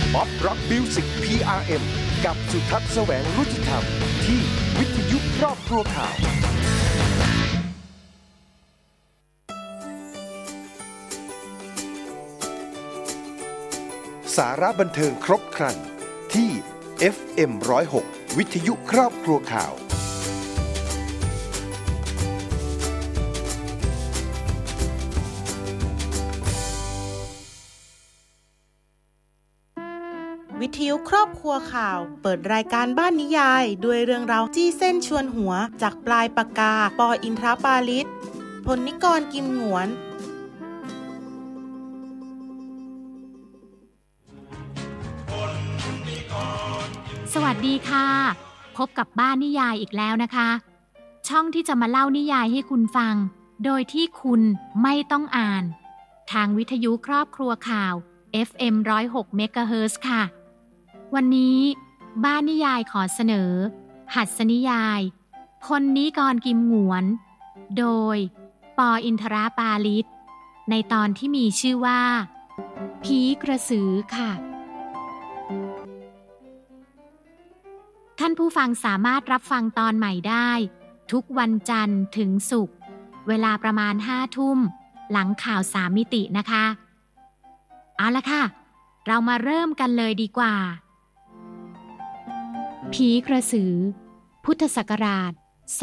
ป๊อปร็อกมิวสิก PRM กับสุทัศน์แสวงรุจิธรรมที่วิทยุครอบครัวข่าวสาระบันเทิงครบครันที่ FM 106 วิทยุครอบครัวข่าววิทยุครอบครัวข่าวเปิดรายการบ้านนิยายด้วยเรื่องราวจี้เส้นชวนหัวจากปลายปากกาปออินทรปาลิศพลนิกรกิมหงวนสวัสดีค่ะพบกับบ้านนิยายอีกแล้วนะคะช่องที่จะมาเล่านิยายให้คุณฟังโดยที่คุณไม่ต้องอ่านทางวิทยุครอบครัวข่าว FM 106 เมกะเฮิรตซ์ค่ะวันนี้บ้านนิยายขอเสนอหัสนิยายพลนิกรกิมหงวนโดยปออินทรปาลิศในตอนที่มีชื่อว่าผีกระสือค่ะท่านผู้ฟังสามารถรับฟังตอนใหม่ได้ทุกวันจันทร์ถึงศุกร์เวลาประมาณ 5 ทุ่มหลังข่าว3มิตินะคะเอาละค่ะเรามาเริ่มกันเลยดีกว่าผีกระสือพุทธศักราช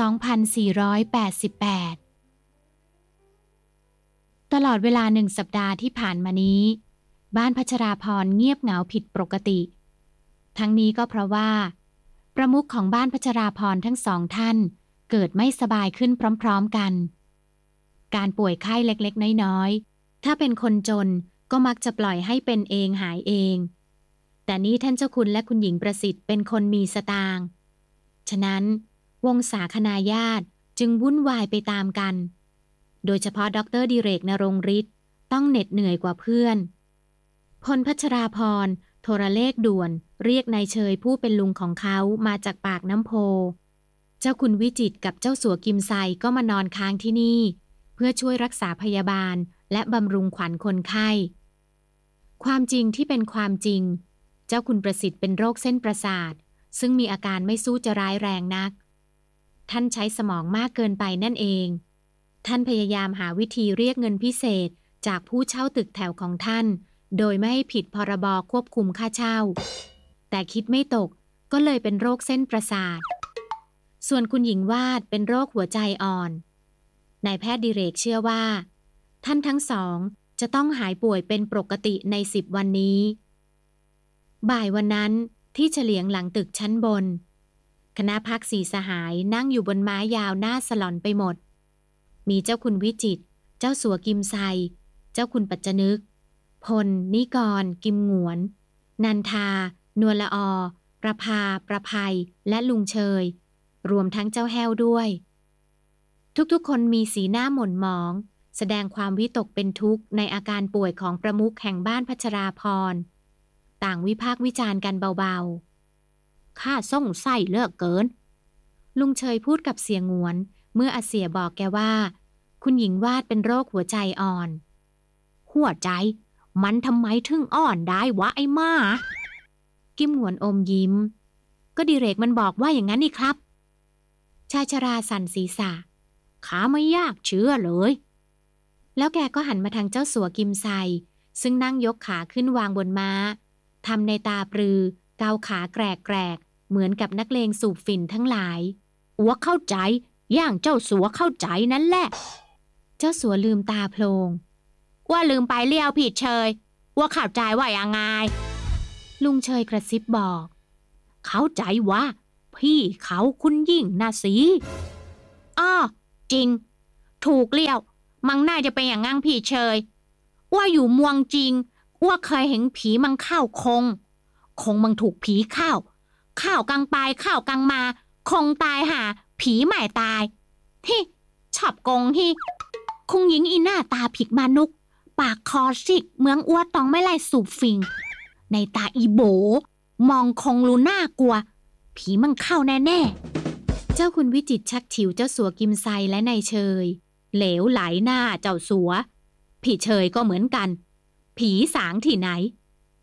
2488 ตลอดเวลา1 สัปดาห์ที่ผ่านมานี้บ้านพัชราพรเงียบเหงาผิดปกติทั้งนี้ก็เพราะว่าประมุขของบ้านพัชราพรทั้ง2 ท่านเกิดไม่สบายขึ้นพร้อมๆกันการป่วยไข้เล็กๆน้อยๆถ้าเป็นคนจนก็มักจะปล่อยให้เป็นเองหายเองแต่นี้ท่านเจ้าคุณและคุณหญิงประสิทธิ์เป็นคนมีสตางค์ฉะนั้นวงศาคณาญาติจึงวุ่นวายไปตามกันโดยเฉพาะดร.ดิเรก ณรงค์ฤทธิ์ต้องเหน็ดเหนื่อยกว่าเพื่อนพลพัชราพรโทรเลขด่วนเรียกนายเชยผู้เป็นลุงของเขามาจากปากน้ำโพเจ้าคุณวิจิตรกับเจ้าสัวกิมไซก็มานอนค้างที่นี่เพื่อช่วยรักษาพยาบาลและบำรุงขวัญคนไข้ความจริงที่เป็นความจริงเจ้าคุณประสิทธิ์เป็นโรคเส้นประสาทซึ่งมีอาการไม่สู้จะร้ายแรงนักท่านใช้สมองมากเกินไปนั่นเองท่านพยายามหาวิธีเรียกเงินพิเศษจากผู้เช่าตึกแถวของท่านโดยไม่ให้ผิดพรบควบคุมค่าเช่าแต่คิดไม่ตกก็เลยเป็นโรคเส้นประสาทส่วนคุณหญิงวาดเป็นโรคหัวใจอ่อนนายแพทย์ดิเรกเชื่อว่าท่านทั้งสองจะต้องหายป่วยเป็นปกติใน10 วันนี้บ่ายวันนั้นที่เฉลียงหลังตึกชั้นบนคณะพัก4 สหายนั่งอยู่บนม้ายาวหน้าสลอนไปหมดมีเจ้าคุณวิจิตรเจ้าสัวกิมไซเจ้าคุณปัจจนึกพลนิกรกิมหงวนนันทานวลละออประภาประภัยและลุงเชยรวมทั้งเจ้าแห้วด้วยทุกๆคนมีสีหน้าหม่นหมองแสดงความวิตกเป็นทุกข์ในอาการป่วยของประมุขแห่งบ้านพัชราพรต่างวิพากษ์วิจารณ์กันเบาๆข้าส่งไส้เลิกเกินลุงเชยพูดกับเสียงหงวนเมื่ออาเสียบอกแกว่าคุณหญิงวาดเป็นโรคหัวใจอ่อนหัวใจมันทำไมถึงอ่อนได้วะไอ้หมากิมหงวนอมยิ้มก็ดิเรกมันบอกว่าอย่างนั้นนี่ครับชายชราสั่นศีรษะขาไม่ยากเชื่อเลยแล้วแกก็หันมาทางเจ้าสัวกิมไซซึ่งนั่งยกขาขึ้นวางบนม้าทำในตาปรือเกาขาแกรกๆเหมือนกับนักเลงสูบฝิ่นทั้งหลายอัวเข้าใจย่างเจ้าสัวเข้าใจนั่นแหละเจ้าสัวลืมตาโพลงว่าลืมไปเลี้ยวผิดเชยว่าเข้าใจว่ายังไงลุงเชยกระซิบบอกเข้าใจว่าพี่เขาคุณยิ่งนะสิอ้อจริงถูกเลี้ยวมังน่าจะเป็นอย่างงั้งพี่เชยว่าอยู่เมืองจริงว่าเคยเห็นผีมังเข้าคงมังถูกผีเข้ากังไปเข้ากังมาคงตายหาผีใหม่ตายฮิชอบกงฮิคงหญิงอีหน้าตาผิกมานุกปากคอสิกเมืองอ้วตองไม่ไล่สูบฟิงในตาอีโบมองคงรู้น่ากลัวผีมังเข้าแน่ๆเจ้าคุณวิจิตรชักฉิวเจ้าสัวกิมไซและนายเชยเหลวไหลหน้าเจ้าสัวพี่เชยก็เหมือนกันผีสางที่ไหน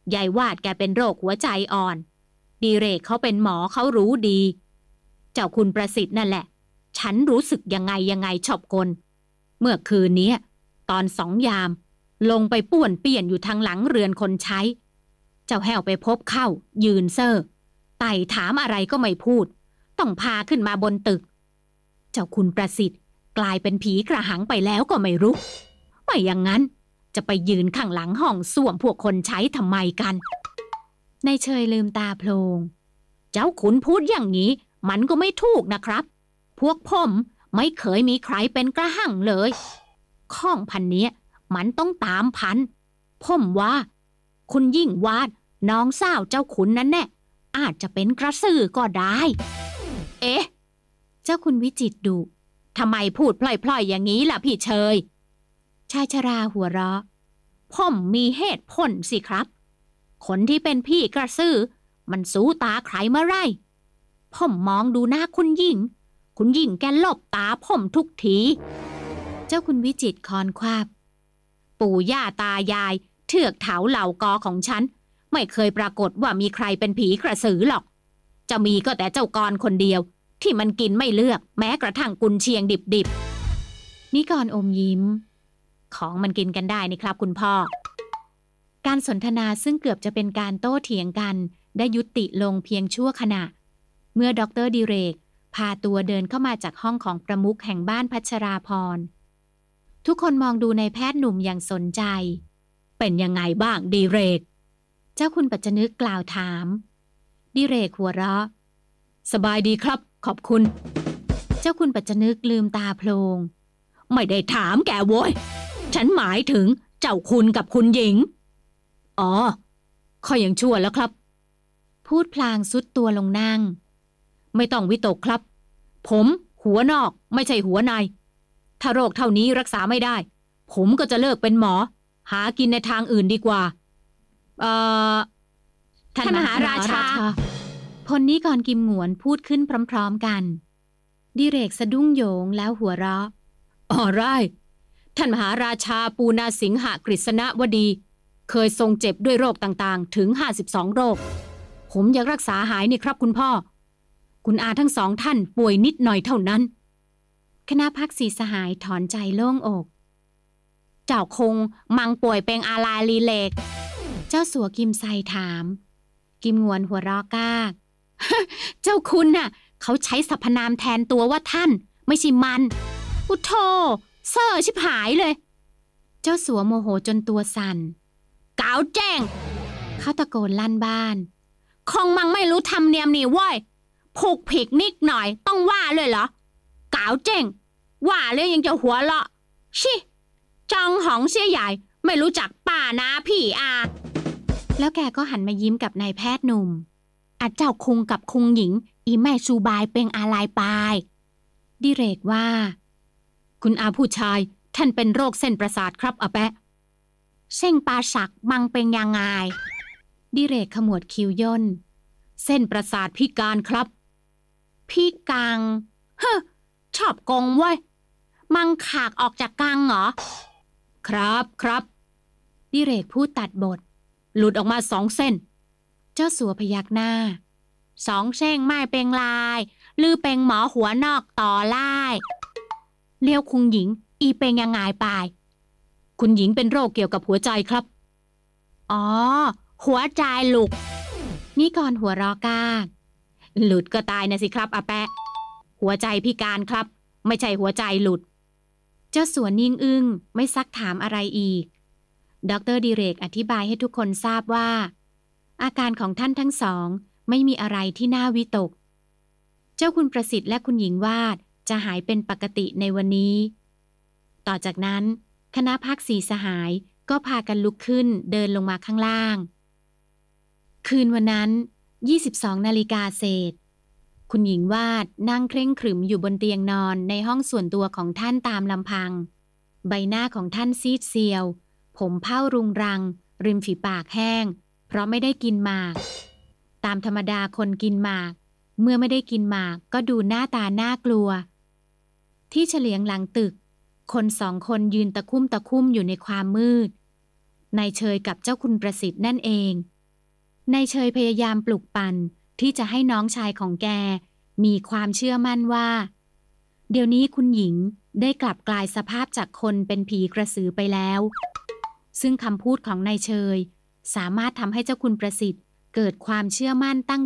ยายวาดแกเป็นโรคหัวใจอ่อนดีเรกเขาเป็นหมอเขารู้ดีเจ้าคุณประสิทธิ์นั่นแหละฉันรู้สึกยังไงชอบกลเมื่อคืนนี้ตอน2 ยามลงไปป้วนเปี้ยนอยู่ทางหลังเรือนคนใช้เจ้าแห้วไปพบเข้ายืนเซ่อไต่ถามอะไรก็ไม่พูดต้องพาขึ้นมาบนตึกเจ้าคุณประสิทธิ์กลายเป็นผีกระหังไปแล้วก็ไม่รู้ไม่อย่างนั้นจะไปยืนข้างหลังห้องส้วมพวกคนใช้ทำไมกันนายเชยลืมตาโพลงเจ้าขุนพูดอย่างนี้มันก็ไม่ถูกนะครับพวกผมไม่เคยมีใครเป็นกระหังเลยข้องพันเนี้ยมันต้องตามพันผมว่าคุณยิ่งวาดน้องสาวเจ้าขุนนั้นแน่อาจจะเป็นกระสือก็ได้เอ๊ะเจ้าคุณวิจิตรดุทำไมพูดพล่อยๆอย่างนี้ล่ะพี่เชยชายชราหัวเราะผมมีเหตุผลสิครับคนที่เป็นพี่กระสือมันสู้ตาใครเมื่อไรผมมองดูหน้าคุณหญิงแกหลบตาผมทุกทีเจ้าคุณวิจิตรคอนคว้าปู่ย่าตายายเทือกเถาเหล่ากอของฉันไม่เคยปรากฏว่ามีใครเป็นผีกระสือหรอกจะมีก็แต่เจ้ากรคนเดียวที่มันกินไม่เลือกแม้กระทั่งกุนเชียงดิบๆนิกรอมยิ้มของมันกินกันได้นี่ครับคุณพ่อการสนทนาซึ่งเกือบจะเป็นการโต้เถียงกันได้ยุติลงเพียงชั่วขณะเมื่อดร.ดิเรกพาตัวเดินเข้ามาจากห้องของประมุขแห่งบ้านพัชราพรทุกคนมองดูนายแพทย์หนุ่มอย่างสนใจเป็นยังไงบ้างดิเรกเจ้าคุณปัจจนึกกล่าวถามดิเรกหัวเราะสบายดีครับขอบคุณเจ้าคุณปัจจนึกลืมตาโพลงไม่ได้ถามแกโว้ยฉันหมายถึงเจ้าคุณกับคุณหญิงอ๋อข้อยังชั่วแล้วครับพูดพลางซุดตัวลงนั่งไม่ต้องวิตกครับผมหัวนอกไม่ใช่หัวในถ้าโรคเท่านี้รักษาไม่ได้ผมก็จะเลิกเป็นหมอหากินในทางอื่นดีกว่าท่านมหาราชาพลนิกรกิมหงวนพูดขึ้นพร้อมๆกันดิเรกสะดุ้งโยงแล้วหัวเราะอ๋อไรท่านมหาราชาปูนาสิงหกฤษณวดีเคยทรงเจ็บด้วยโรคต่างๆถึง52 โรคผมอยากรักษาหายนี่ครับคุณพ่อคุณอาทั้ง2 ท่านป่วยนิดหน่อยเท่านั้นคณะพักศรีสหายถอนใจโล่งอกเจ้าคงมังป่วยเป็นอาลาลีเลกเจ้าสัวกิมไซถามกิมหงวนหัวเราะก้าก เจ้าคุณน่ะเขาใช้สรรพนามแทนตัวว่าท่านไม่ใช่มันอุโธเซ่อชิบหายเลยเจ้าสัวโมโหจนตัวสั่นกาวแจ้งเขาตะโกนลั่นบ้านคงมังไม่รู้ธรรมเนียมนี่เว้ยผูกผิกนิดหน่อยต้องว่าเลยเหรอกาวแจ้งว่าเลยยังจะหัวเราะชิจองหองเสียใหญ่ไม่รู้จักป้านะพี่อาแล้วแกก็หันมายิ้มกับนายแพทย์หนุ่มอาเจ้าคุงกับคุงหญิงอีแม่ซูบายเป็นอะไรไปดิเรกว่าคุณอาผู้ชายท่านเป็นโรคเส้นประสาทครับอาแปะเส้นปาสักมังเป็นยังไงดิเรกขมวดคิ้วย่นเส้นประสาทพิการครับพิกังเฮ้อชอบกงเว้ยมังขากออกจากกังเหรอครับดิเรกพูดตัดบทหลุดออกมา2 เส้นเจ้าสัวพยักหน้า2 เส้นไม่เป็นลายลือเป็นหมอหัวนอกต่อไล่เลี้ยวคุณหญิงอีเป็นยังไงไปคุณหญิงเป็นโรคเกี่ยวกับหัวใจครับอ๋อหัวใจหลุกนี่ก่อนหัวเราะก้ากหลุดก็ตายนะสิครับอาแปะหัวใจพิการครับไม่ใช่หัวใจหลุดเจ้าสัวนิ่งอึ้งไม่ซักถามอะไรอีกดร.ดิเรกอธิบายให้ทุกคนทราบว่าอาการของท่านทั้งสองไม่มีอะไรที่น่าวิตกเจ้าคุณประสิทธิ์และคุณหญิงวาดจะหายเป็นปกติในวันนี้ต่อจากนั้นคณะพักศรีสหายก็พากันลุกขึ้นเดินลงมาข้างล่างคืนวันนั้น 22 นาฬิกาเศษคุณหญิงวาดนั่งเคร่งขรึมอยู่บนเตียงนอนในห้องส่วนตัวของท่านตามลำพังใบหน้าของท่านซีดเซียวผมเผ้ารุงรังริมฝีปากแห้งเพราะไม่ได้กินหมากตามธรรมดาคนกินหมากเมื่อไม่ได้กินหมากก็ดูหน้าตาน่ากลัวที่เฉลียงหลังตึกคน2 คนยืนตะคุ่มอยู่ในความมืดนายเชยกับเจ้าคุณประสิทธิ์นั่นเองนายเชยพยายามปลุกปั่นที่จะให้น้องชายของแกมีความเชื่อมั่นว่าเดี๋ยวนี้คุณหญิงได้กลับกลายสภาพจากคนเป็นผีกระสือไปแล้วซึ่งคำพูดของนายเชยสามารถทำให้เจ้าคุณประสิทธิ์เกิดความเชื่อมั่นตั้ง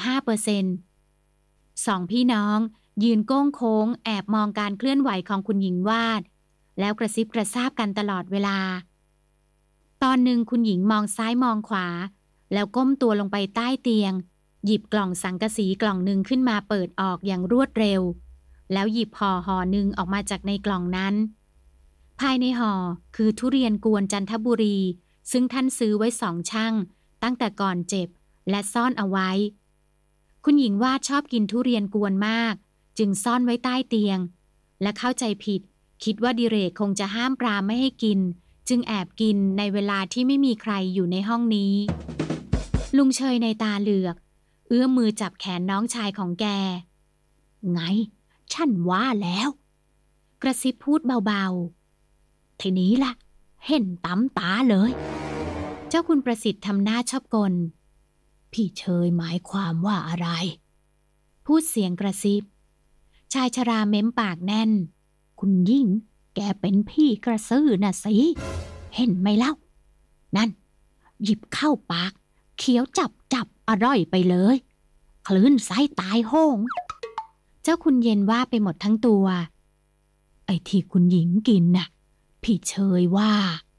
75%สองพี่น้องยืนโก้งโค้งแอบมองการเคลื่อนไหวของคุณหญิงวาดแล้วกระซิบกระซาบกันตลอดเวลาตอนหนึ่งคุณหญิงมองซ้ายมองขวาแล้วก้มตัวลงไปใต้เตียงหยิบกล่องสังกะสีกล่องหนึ่งขึ้นมาเปิดออกอย่างรวดเร็วแล้วหยิบห่อหนึ่งออกมาจากในกล่องนั้นภายในห่อคือทุเรียนกวนจันทบุรีซึ่งท่านซื้อไว้2 ชั่งตั้งแต่ก่อนเจ็บและซ่อนเอาไว้คุณหญิงวาดชอบกินทุเรียนกวนมากจึงซ่อนไว้ใต้เตียงและเข้าใจผิดคิดว่าดิเรกคงจะห้ามปรามไม่ให้กินจึงแอบกินในเวลาที่ไม่มีใครอยู่ในห้องนี้ลุงเชยในตาเหลือกเอื้อมมือจับแขนน้องชายของแกไงฉันว่าแล้วกระซิบพูดเบาๆทีนี้ล่ะเห็นตำตาเลยเจ้าคุณประสิทธิ์ทำหน้าชอบกลพี่เชยหมายความว่าอะไรพูดเสียงกระซิบชายชราเม้มปากแน่นคุณยิ่งแกเป็นพี่กระสือน่ะสิเห็นไหมเล่านั่นหยิบเข้าปากเคี้ยวจับอร่อยไปเลยคลื่นไส้ตายโหงเจ้าคุณเย็นว่าไปหมดทั้งตัวไอ้ที่คุณหญิงกินน่ะพี่เชยว่า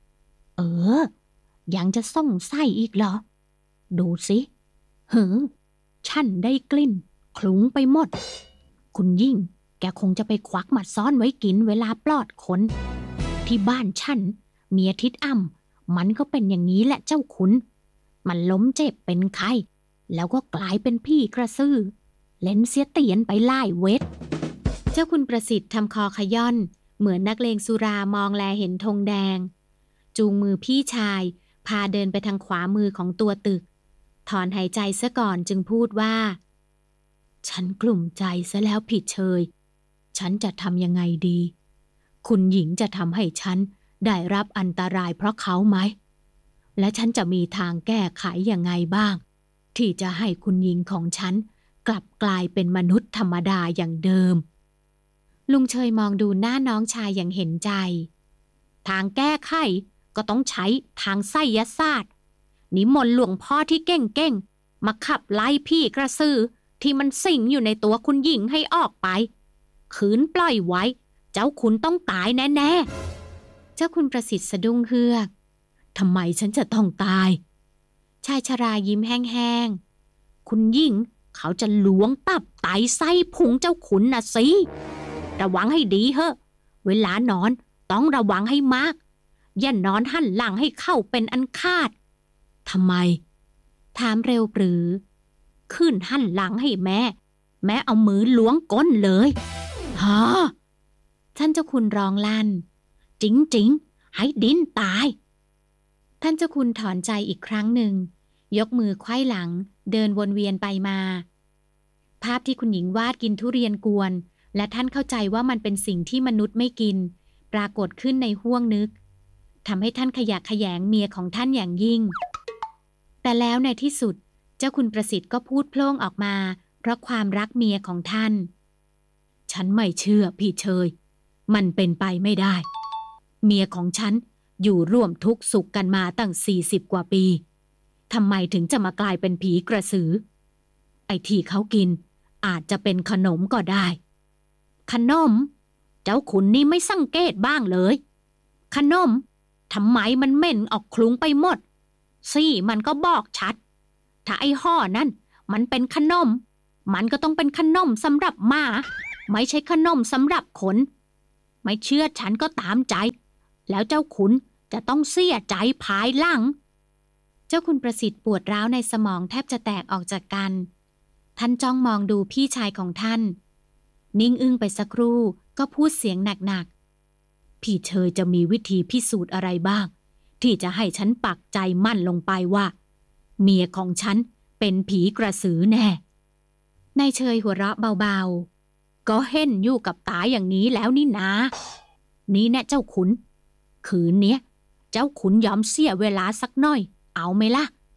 ยังจะส่งไส้อีกเหรอดูสิฉันได้กลิ่นคลุ้งไปหมดคุณยิ่งแกคงจะไปควักมาซ่อนไว้กินเวลาปลอดคนที่บ้านฉันเมียทิดอ้ำมันก็เป็นอย่างนี้แหละเจ้าขุนมันล้มเจ็บเป็นไข้แล้วก็กลายเป็นพี่กระสือเล่นเสียเตียนไปไล่เวทเจ้าคุณประสิทธิ์ทำคอขย้อนเหมือนนักเลงสุรามองแลเห็นธงแดงจูงมือพี่ชายพาเดินไปทางขวามือของตัวตึกถอนหายใจซะก่อนจึงพูดว่าฉันกลุ่มใจซะแล้วผิดเชยฉันจะทำยังไงดีคุณหญิงจะทำให้ฉันได้รับอันตรายเพราะเขาไหมและฉันจะมีทางแก้ไขยังไงบ้างที่จะให้คุณหญิงของฉันกลับกลายเป็นมนุษย์ธรรมดาอย่างเดิมลุงเชยมองดูหน้าน้องชายอย่างเห็นใจทางแก้ไขก็ต้องใช้ทางไสยศาสตร์นิมนต์หลวงพ่อที่เก่งๆมาขับไล่พี่กระสือที่มันสิงอยู่ในตัวคุณหญิงให้ออกไปขืนปล่อยไว้เจ้าคุณต้องตายแน่ๆเจ้าคุณประสิทธิ์สะดุ้งเฮือกทำไมฉันจะต้องตายชายชรายิ้มแห้งๆคุณหญิงเขาจะล้วงตับไตไส้พุงเจ้าขุนน่ะสิระวังให้ดีเถอะเวลานอนต้องระวังให้มากอย่านอนหันหลังให้เข้าเป็นอันขาดทำไมถามเร็วปรือขึ้นหันหลังให้แม่เอามือล้วงก้นเลยฮะท่านเจ้าคุณร้องลั่นจริงๆให้ดิ้นตายท่านเจ้าคุณถอนใจอีกครั้งหนึ่งยกมือไขว้หลังเดินวนเวียนไปมาภาพที่คุณหญิงวาดกินทุเรียนกวนและท่านเข้าใจว่ามันเป็นสิ่งที่มนุษย์ไม่กินปรากฏขึ้นในห้วงนึกทำให้ท่านขยะแขยงเมียของท่านอย่างยิ่งแต่แล้วในที่สุดเจ้าคุณประสิทธิ์ก็พูดโพล่งออกมาเพราะความรักเมียของท่านฉันไม่เชื่อพี่เชยมันเป็นไปไม่ได้เมียของฉันอยู่ร่วมทุกข์สุขกันมาตั้ง40 กว่าปีทำไมถึงจะมากลายเป็นผีกระสือไอ้ที่เขากินอาจจะเป็นขนมก็ได้ขนมเจ้าขุนนี่ไม่สังเกตบ้างเลยขนมทำไมมันเหม็นออกคลุ้งไปหมดซี่มันก็บอกชัดถ้าไอ้ห่อนั่นมันเป็นขนมมันก็ต้องเป็นขนมสำหรับหมาไม่ใช่ขนมสำหรับคนไม่เชื่อฉันก็ตามใจแล้วเจ้าขุนจะต้องเสียใจภายหลังเจ้าคุณประสิทธิ์ปวดร้าวในสมองแทบจะแตกออกจากกันท่านจ้องมองดูพี่ชายของท่านนิ่งอึ้งไปสักครู่ก็พูดเสียงหนักๆพี่เชยจะมีวิธีพิสูจน์อะไรบ้างที่จะให้ฉันปักใจมั่นลงไปว่าเมียของฉันเป็นผีกระสือแน่นายเชยหัวเราะเบาๆก็เห็นอยู่กับตาอย่างนี้แล้วนี่นะนี่แน่เจ้าขุนคืนเนี้ยเจ้าขุนยอมเสียเวลาสักหน่อยเอาไหมล่ะไป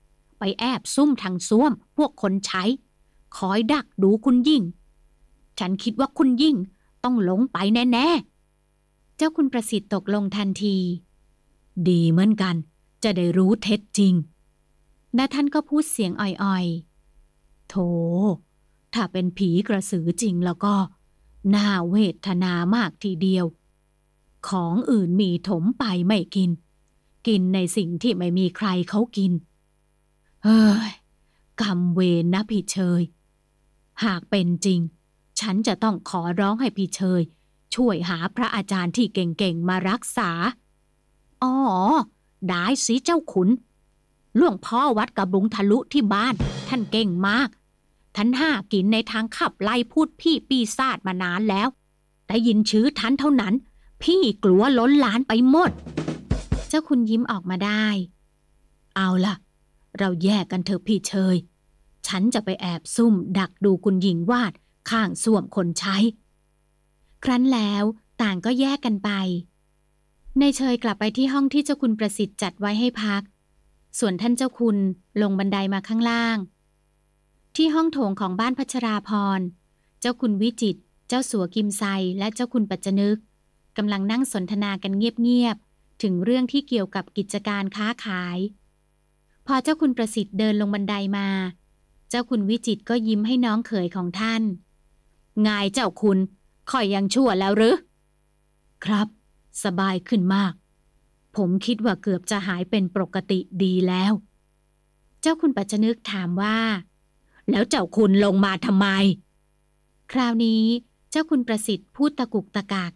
ไปแอบซุ่มทางซ่วมพวกคนใช้คอยดักดูคุณยิ่งฉันคิดว่าคุณยิ่งต้องหลงไปแน่ๆเจ้าคุณประสิทธิ์ตกลงทันทีดีเหมือนกันจะได้รู้เท็จจริงและท่านก็พูดเสียงอ่อยๆโธ่ถ้าเป็นผีกระสือจริงแล้วก็น่าเวทนามากทีเดียวของอื่นมีถมไปไม่กินในสิ่งที่ไม่มีใครเขากินเฮ้ยกรรมเวรนะพี่เชยหากเป็นจริงฉันจะต้องขอร้องให้พี่เชยช่วยหาพระอาจารย์ที่เก่งๆมารักษาอ๋อได้สิเจ้าขุนหลวงพ่อวัดกระบุงทะลุที่บ้านท่านเก่งมากท่านห้ากินในทางขับไล่พูดพี่ปีศาจมานานแล้วแต่ยินชื่อท่านเท่านั้นพี่กลัวล้นลานไปหมดเจ้าคุณยิ้มออกมาได้เอาล่ะเราแยกกันเถอะพี่เชยฉันจะไปแอบซุ่มดักดูคุณหญิงวาดข้างส้วมคนใช้ครั้นแล้วต่างก็แยกกันไปนายเชยกลับไปที่ห้องที่เจ้าคุณประสิทธิ์จัดไว้ให้พักส่วนท่านเจ้าคุณลงบันไดมาข้างล่างที่ห้องโถงของบ้านพัชราพรเจ้าคุณวิจิตรเจ้าสัวกิมไซและเจ้าคุณปัจจนึกกำลังนั่งสนทนากันเงียบๆถึงเรื่องที่เกี่ยวกับกิจการค้าขายพอเจ้าคุณประสิทธิ์เดินลงบันไดมาเจ้าคุณวิจิตรก็ยิ้มให้น้องเขยของท่านไงเจ้าคุณค่อยยังชั่วแล้วหรือครับสบายขึ้นมากผมคิดว่าเกือบจะหายเป็นปกติดีแล้วเจ้าคุณปัจจนึกถามว่าแล้วเจ้าคุณลงมาทำไมคราวนี้เจ้าคุณประสิทธิ์พูดตะกุกตะกัก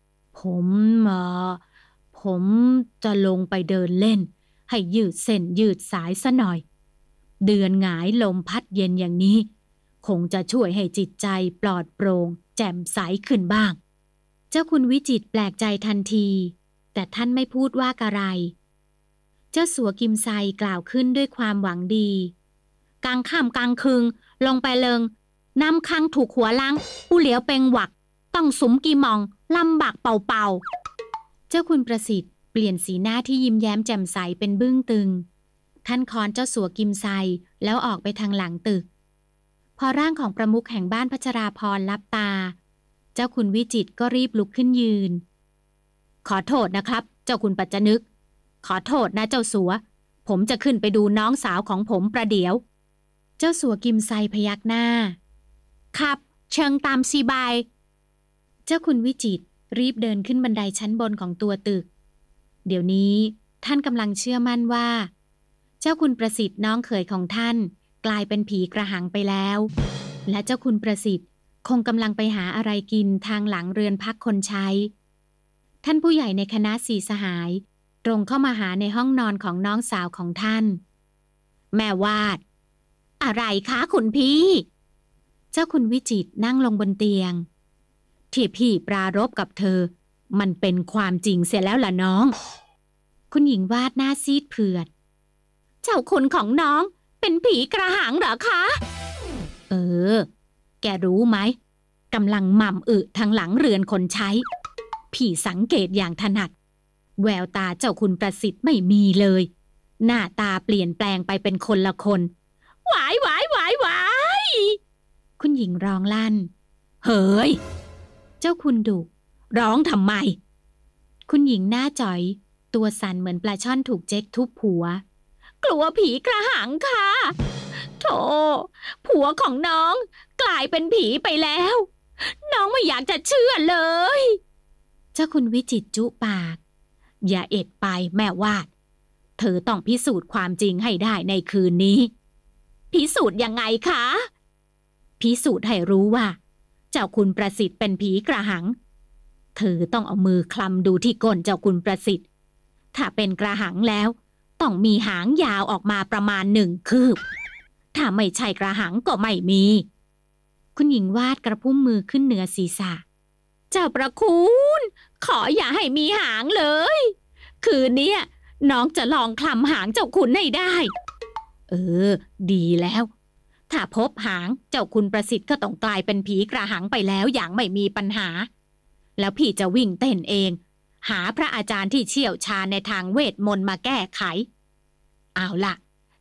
ผมจะลงไปเดินเล่นให้ยืดเส้นยืดสายซะหน่อยเดือนหงายลมพัดเย็นอย่างนี้คงจะช่วยให้จิตใจปลอดโปร่งแจ่มใสขึ้นบ้างเจ้าคุณวิจิตรแปลกใจทันทีแต่ท่านไม่พูดว่าอะไรเจ้าสัวกิมไซกล่าวขึ้นด้วยความหวังดีกลางค่ำกลางคืนลงไปเลิงน้ำคังถูกหัวล้างผู้เหลียวเป็งหวักต้องสุมกีมองลำบากเป่าเจ้าคุณประสิทธิ์เปลี่ยนสีหน้าที่ยิ้มแย้มแจ่มใสเป็นบึ้งตึงท่านค้อนเจ้าสัวกิมไซแล้วออกไปทางหลังตึกพอร่างของประมุขแห่งบ้านพัชราพรลับตาเจ้าคุณวิจิตรก็รีบลุกขึ้นยืนขอโทษนะครับเจ้าคุณปัจจนึกขอโทษนะเจ้าสัวผมจะขึ้นไปดูน้องสาวของผมประเดี๋ยวเจ้าสัวกิมไซพยักหน้าครับเชิงตามซีบายเจ้าคุณวิจิตรรีบเดินขึ้นบันไดชั้นบนของตัวตึกเดี๋ยวนี้ท่านกำลังเชื่อมั่นว่าเจ้าคุณประสิทธิ์น้องเขยของท่านกลายเป็นผีกระหังไปแล้วและเจ้าคุณประสิทธิ์คงกำลังไปหาอะไรกินทางหลังเรือนพักคนใช้ท่านผู้ใหญ่ในคณะสี่สหายตรงเข้ามาหาในห้องนอนของน้องสาวของท่านแม่วาดอะไรคะคุณพี่เจ้าคุณวิจิตรนั่งลงบนเตียงที่พี่ปรารภกับเธอมันเป็นความจริงเสียแล้วล่ะน้องคุณหญิงวาดหน้าซีดเผือดเจ้าคุณของน้องเป็นผีกระหังเหรอคะแกรู้ไหมกำลังหม่ำอึทางหลังเรือนคนใช้พี่สังเกตอย่างถนัดแววตาเจ้าคุณประสิทธิ์ไม่มีเลยหน้าตาเปลี่ยนแปลงไปเป็นคนละคนหวายคุณหญิงร้องลั่นเฮ้ยเจ้าคุณดุร้องทำไมคุณหญิงหน้าจ๋อยตัวสั่นเหมือนปลาช่อนถูกเจ๊กทุบหัวกลัวผีกระหังค่ะโธ่ผัวของน้องกลายเป็นผีไปแล้วน้องไม่อยากจะเชื่อเลยเจ้าคุณวิจิตรจุปากอย่าเอ็ดไปแม่วาดเธอต้องพิสูจน์ความจริงให้ได้ในคืนนี้พิสูจน์ยังไงคะพิสูจน์ให้รู้ว่าเจ้าคุณประสิทธิ์เป็นผีกระหังเธอต้องเอามือคลำดูที่ก้นเจ้าคุณประสิทธิ์ถ้าเป็นกระหังแล้วต้องมีหางยาวออกมาประมาณ1 คืบถ้าไม่ใช่กระหังก็ไม่มีคุณหญิงวาดกระพุ้มมือขึ้นเหนือศีรษะเจ้าประคุณขออย่าให้มีหางเลยคืนนี้น้องจะลองคลำหางเจ้าคุณให้ได้ดีแล้วถ้าพบหางเจ้าคุณประสิทธิ์ก็ต้องกลายเป็นผีกระหังไปแล้วอย่างไม่มีปัญหาแล้วพี่จะวิ่งเต้นเองหาพระอาจารย์ที่เชี่ยวชาญในทางเวทมนต์มาแก้ไขเอาล่ะ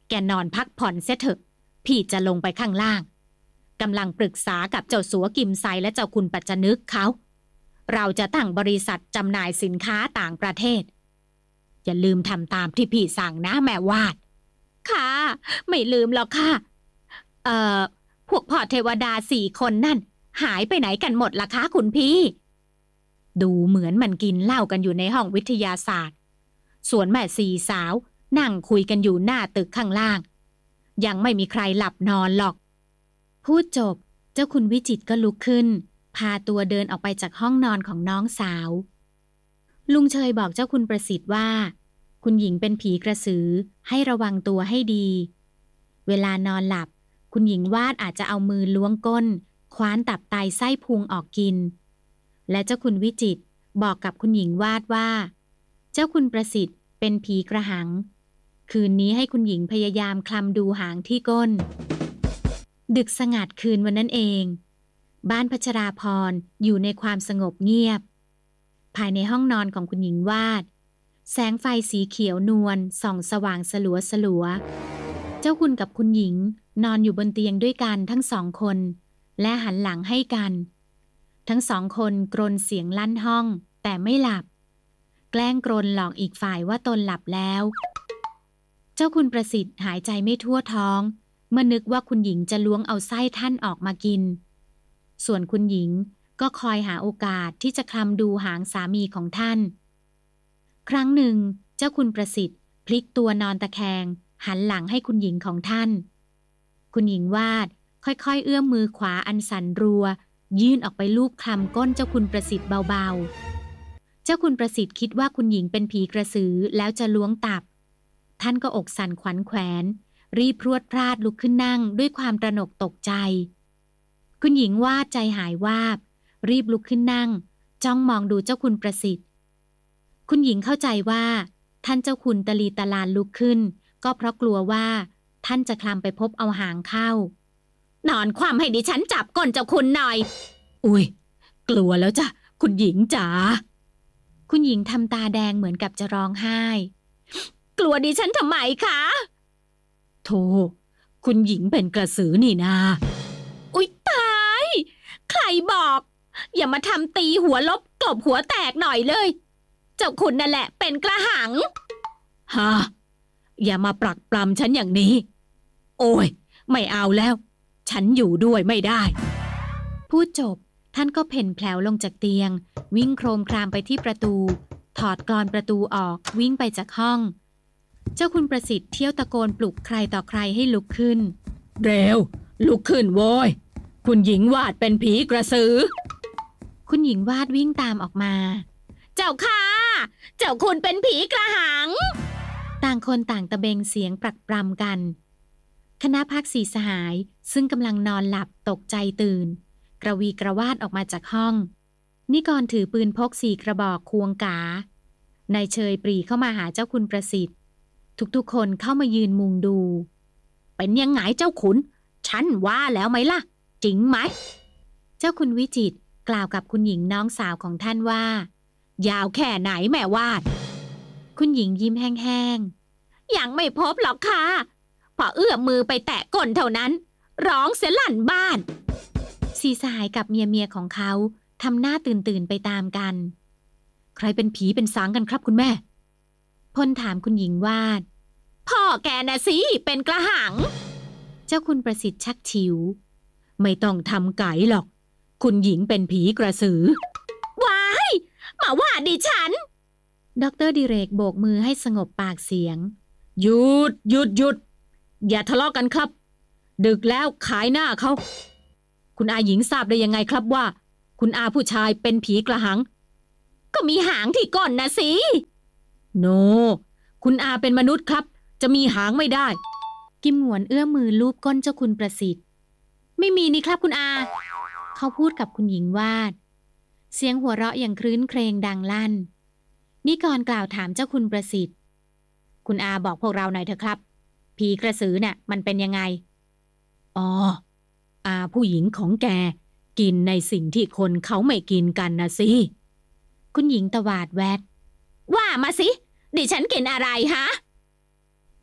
แกนอนพักผ่อนเสียเถอะพี่จะลงไปข้างล่างกำลังปรึกษากับเจ้าสัวกิมไซและเจ้าคุณปัจจนึกเขาเราจะตั้งบริษัทจำหน่ายสินค้าต่างประเทศอย่าลืมทำตามที่พี่สั่งนะแม่วาดค่ะไม่ลืมหรอกค่ะพวกพ่อเทวดา4 คนนั่นหายไปไหนกันหมดล่ะคะคุณพี่ดูเหมือนมันกินเหล้ากันอยู่ในห้องวิทยาศาสตร์ส่วนแม่4 สาวนั่งคุยกันอยู่หน้าตึกข้างล่างยังไม่มีใครหลับนอนหรอกพูดจบเจ้าคุณวิจิตรก็ลุกขึ้นพาตัวเดินออกไปจากห้องนอนของน้องสาวลุงเชยบอกเจ้าคุณประสิทธิ์ว่าคุณหญิงเป็นผีกระสือให้ระวังตัวให้ดีเวลานอนหลับคุณหญิงวาดอาจจะเอามือล้วงก้นคว้านตับไตไส้พุงออกกินและเจ้าคุณวิจิตรบอกกับคุณหญิงวาดว่าเจ้าคุณประสิทธิ์เป็นผีกระหังคืนนี้ให้คุณหญิงพยายามคลำดูหางที่ก้นดึกสงัดคืนวันนั้นเองบ้านพัชราพรอยู่ในความสงบเงียบภายในห้องนอนของคุณหญิงวาดแสงไฟสีเขียวนวลส่องสว่างสลัวเจ้าคุณกับคุณหญิงนอนอยู่บนเตียงด้วยกันทั้ง2 คนและหันหลังให้กันทั้ง2 คนกรนเสียงลั่นห้องแต่ไม่หลับแกล้งกรนหลอกอีกฝ่ายว่าตนหลับแล้วเจ้าคุณประสิทธิ์หายใจไม่ทั่วท้องเมื่อนึกว่าคุณหญิงจะล้วงเอาไส้ท่านออกมากินส่วนคุณหญิงก็คอยหาโอกาสที่จะคลำดูหางสามีของท่านครั้งหนึ่งเจ้าคุณประสิทธิ์พลิกตัวนอนตะแคงหันหลังให้คุณหญิงของท่านคุณหญิงวาดค่อยๆเอื้อมมือขวาอันสั่นรัวยื่นออกไปลูบคลำก้นเจ้าคุณประสิทธิ์เบาๆเจ้าคุณประสิทธิ์คิดว่าคุณหญิงเป็นผีกระสือแล้วจะล้วงตับท่านก็อกสั่นขวัญแขวนรีบพรวดพลาดลุกขึ้นนั่งด้วยความตระหนกตกใจคุณหญิงวาดใจหายวาบรีบลุกขึ้นนั่งจ้องมองดูเจ้าคุณประสิทธิ์คุณหญิงเข้าใจว่าท่านเจ้าคุณตะลีตะลานลุกขึ้นก็เพราะกลัวว่าท่านจะคลำไปพบเอาหางเข้านอนคว่ำให้ดิฉันจับก้นเจ้าคุณหน่อยอุ้ยกลัวแล้วจ้ะคุณหญิงจ๋าคุณหญิงทำตาแดงเหมือนกับจะร้องไห้กลัวดิฉันทำไมคะโธ่คุณหญิงเป็นกระสือนี่นาอุ๊ยตายใครบอกอย่ามาทำตีหัวลบกลบหัวแตกหน่อยเลยเจ้าคุณนั่นแหละเป็นกระหังฮะอย่ามาปรักปรำฉันอย่างนี้โอ้ยไม่เอาแล้วฉันอยู่ด้วยไม่ได้พูดจบท่านก็เพ่นแผลวลงจากเตียงวิ่งโครมครามไปที่ประตูถอดกลอนประตูออกวิ่งไปจากห้องเจ้าคุณประสิทธิ์เที่ยวตะโกนปลุกใครต่อใครให้ลุกขึ้นเร็วลุกขึ้นโว้ยคุณหญิงวาดเป็นผีกระสือคุณหญิงวาดวิ่งตามออกมาเจ้าค่ะเจ้าคุณเป็นผีกระหังต่างคนต่างตะเบงเสียงปรักปรำกันคณะภักดิ์4 สหายซึ่งกำลังนอนหลับตกใจตื่นกระวีกระวาดออกมาจากห้องนิกรถือปืนพก4 กระบอกควงกานายเชยปรีเข้ามาหาเจ้าคุณประสิทธิ์ทุกๆคนเข้ามายืนมุงดูเป็นยังไงเจ้าขุนฉันว่าแล้วไหมล่ะจริงไหมเจ้าคุณวิจิตรกล่าวกับคุณหญิงน้องสาวของท่านว่ายาวแค่ไหนแม่วาดคุณหญิงยิ้มแห้งๆยังไม่พบหรอกค่ะพอเอื้อมมือไปแตะก้นเท่านั้นร้องเสียลั่นบ้าน4 สหายกับเมียของเขาทำหน้าตื่นไปตามกันใครเป็นผีเป็นสางกันครับคุณแม่พลถามคุณหญิงวาดพ่อแกน่ะสิเป็นกระหังเจ้าคุณประสิทธิ์ชักฉิวไม่ต้องทำไก่หรอกคุณหญิงเป็นผีกระสือว้ายมาว่าดิฉันดร.ดิเรกโบกมือให้สงบปากเสียงหยุดอย่าทะเลาะกันครับดึกแล้วขายหน้าเขาคุณอาหญิงทราบได้ยังไงครับว่าคุณอาผู้ชายเป็นผีกระหังก็มีหางที่ก้นนะสิโนคุณอาเป็นมนุษย์ครับจะมีหางไม่ได้กิมหงวนเอื้อมมือลูบก้นเจ้าคุณประสิทธิ์ไม่มีนี่ครับคุณอาเขาพูดกับคุณหญิงวาดเสียงหัวเราะอย่างครื้นเครงดังลั่นนิกรกล่าวถามเจ้าคุณประสิทธิ์คุณอาบอกพวกเราหน่อยเถอะครับผีกระสือเนี่ยมันเป็นยังไงอ๋ออาผู้หญิงของแกกินในสิ่งที่คนเขาไม่กินกันนะสิคุณหญิงตวาดแวดว่ามาสิดิฉันกินอะไรฮะ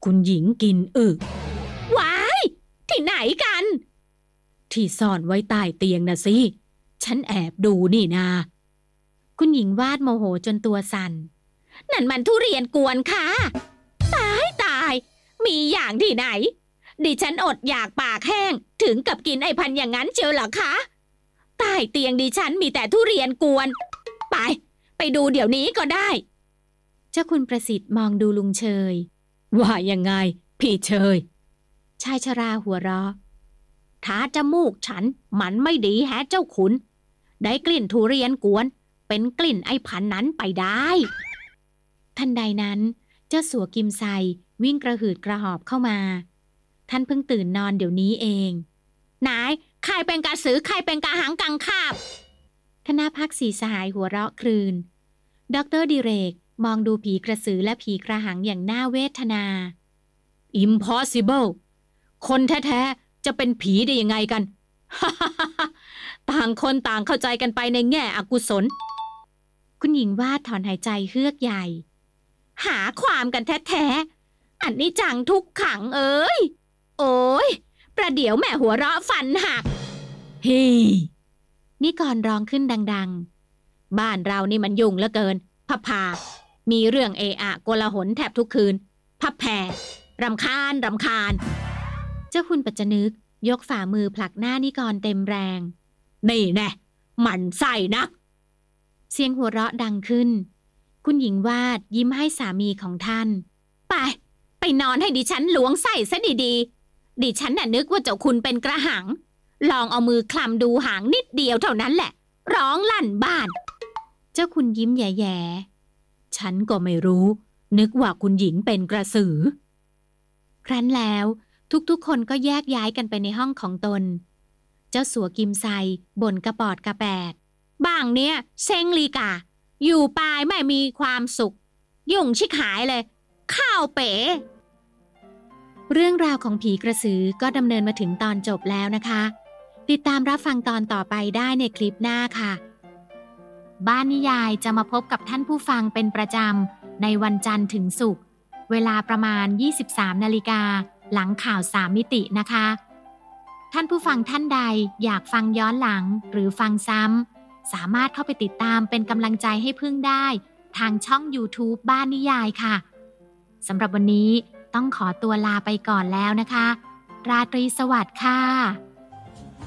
คุณหญิงกินอึว้ายที่ไหนกันที่ซ่อนไว้ใต้เตียงน่ะสิฉันแอบดูนี่นาคุณหญิงวาดโมโหจนตัวสั่นนั่นมันทุเรียนกวนค่ะตายมีอย่างที่ไหนดิฉันอดอยากปากแห้งถึงกับกินไอ้พันอย่างนั้นเชียวเหรอคะใต้เตียงดิฉันมีแต่ทุเรียนกวนไปดูเดี๋ยวนี้ก็ได้เจ้าคุณประสิทธิ์มองดูลุงเชยว่ายังไงพี่เชยชายชราหัวเราะถ้าจมูกฉันมันไม่ดีแฮะเจ้าขุนได้กลิ่นทุเรียนกวนเป็นกลิ่นไอ้พันนั้นไปได้ทันใดนั้นเจ้าสัวกิมไซวิ่งกระหืดกระหอบเข้ามาท่านเพิ่งตื่นนอนเดี๋ยวนี้เองนายใครเป็นกระสือใครเป็นกระหังกังคาบคณะพักสีสหายหัวเราะครืนดร.ดิเรกมองดูผีกระสือและผีกระหังอย่างน่าเวทนา Impossible คนแท้ๆจะเป็นผีได้ยังไงกัน ต่างคนต่างเข้าใจกันไปในแง่อกุศลคุณหญิงวาดถอนหายใจเฮือกใหญ่หาความกันแท้ๆอันนี้จังทุกขังเอ้ยโอ้ยประเดี๋ยวแม่หัวเราะฟันหักเฮ้นี่ก่อนร้องขึ้นดังๆบ้านเรานี่มันยุ่งเหลือเกินพับพามีเรื่องเอะอะโกลาหลแทบทุกคืนพับแผ่รำคาญเจ้าคุณปัจจนึกยกฝ่ามือผลักหน้านิกรเต็มแรงนี่แน่มันไส้นักเสียงหัวเราะดังขึ้นคุณหญิงวาดยิ้มให้สามีของท่านไปนอนให้ดิฉันหลวงไส้ซะดีๆดิฉันน่ะนึกว่าเจ้าคุณเป็นกระหังลองเอามือคลำดูหางนิดเดียวเท่านั้นแหละร้องลั่นบ้านเจ้าคุณยิ้มแย่ๆฉันก็ไม่รู้นึกว่าคุณหญิงเป็นกระสือครั้นแล้วทุกๆคนก็แยกย้ายกันไปในห้องของตนเจ้าสัวกิมไซบ่นกระปอดกระแปดบ้างเนี้ยเซ็งลีกาอยู่ปลายไม่มีความสุขยุ่งชิกหายเลยข้าวเป๋เรื่องราวของผีกระสือก็ดำเนินมาถึงตอนจบแล้วนะคะติดตามรับฟังตอนต่อไปได้ในคลิปหน้าค่ะบ้านนิยายจะมาพบกับท่านผู้ฟังเป็นประจำในวันจันทร์ถึงศุกร์เวลาประมาณ 23 นาฬิกาหลังข่าว3มิตินะคะท่านผู้ฟังท่านใดอยากฟังย้อนหลังหรือฟังซ้ำสามารถเข้าไปติดตามเป็นกำลังใจให้พึ่งได้ทางช่อง YouTube บ้านนิยายค่ะสำหรับวันนี้ต้องขอตัวลาไปก่อนแล้วนะคะราตรีสวัสดิ์ค่ะ